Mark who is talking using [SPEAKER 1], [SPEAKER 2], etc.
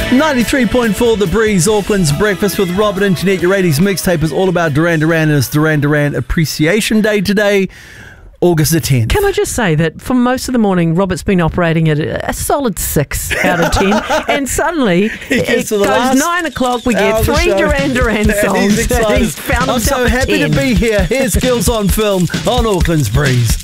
[SPEAKER 1] 93.4 The Breeze, Auckland's Breakfast with Robert and Jeanette. Your 80s mixtape is all about Duran Duran, and it's Duran Duran Appreciation Day today, August the 10th.
[SPEAKER 2] Can I just say that for most of the morning, Robert's been operating at a solid 6 out of 10, and suddenly it goes 9 o'clock, we get 3 Duran Duran songs.
[SPEAKER 1] He's excited.
[SPEAKER 2] He's found
[SPEAKER 1] I'm so
[SPEAKER 2] himself
[SPEAKER 1] happy
[SPEAKER 2] at 10.
[SPEAKER 1] to be here. Here's Skills on Film on Auckland's Breeze.